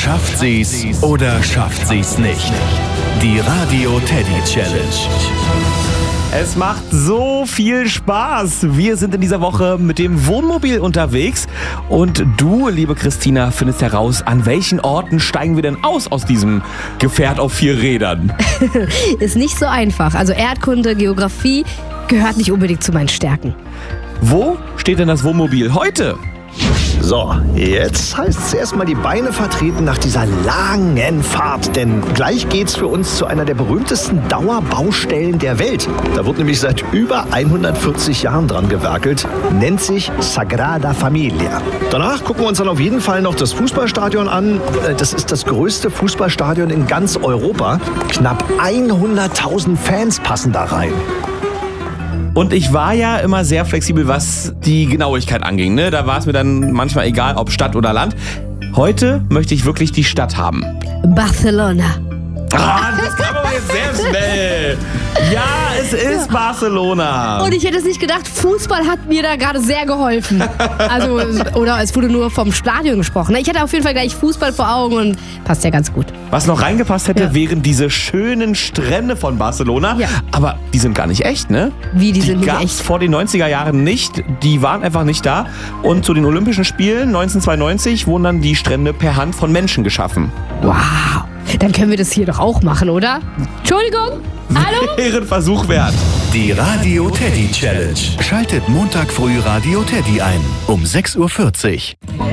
Schafft sie's oder schafft sie's nicht? Die Radio Teddy Challenge. Es macht so viel Spaß. Wir sind in dieser Woche mit dem Wohnmobil unterwegs. Und du, liebe Christina, findest heraus, an welchen Orten steigen wir denn aus diesem Gefährt auf 4 Rädern? Ist nicht so einfach. Also Erdkunde, Geografie gehört nicht unbedingt zu meinen Stärken. Wo steht denn das Wohnmobil heute? So, jetzt heißt es erstmal die Beine vertreten nach dieser langen Fahrt. Denn gleich geht's für uns zu einer der berühmtesten Dauerbaustellen der Welt. Da wird nämlich seit über 140 Jahren dran gewerkelt. Nennt sich Sagrada Familia. Danach gucken wir uns dann auf jeden Fall noch das Fußballstadion an. Das ist das größte Fußballstadion in ganz Europa. Knapp 100.000 Fans passen da rein. Und ich war ja immer sehr flexibel, was die Genauigkeit anging. Ne? Da war es mir dann manchmal egal, ob Stadt oder Land. Heute möchte ich wirklich die Stadt haben. Barcelona. Das kam aber jetzt sehr schnell. Ja, es ist Barcelona. Und ich hätte es nicht gedacht, Fußball hat mir da gerade sehr geholfen. Also, oder es wurde nur vom Stadion gesprochen. Ich hatte auf jeden Fall gleich Fußball vor Augen und passt ja ganz gut. Was noch reingepasst hätte, wären diese schönen Strände von Barcelona. Ja. Aber die sind gar nicht echt, ne? Wie, die sind nicht gab's echt? Vor den 90er Jahren nicht. Die waren einfach nicht da. Und zu den Olympischen Spielen 1992 wurden dann die Strände per Hand von Menschen geschaffen. Wow. Dann können wir das hier doch auch machen, oder? Entschuldigung? Hallo? Wäre ein Versuch wert. Die Radio Teddy Challenge. Schaltet Montag früh Radio Teddy ein um 6:40 Uhr.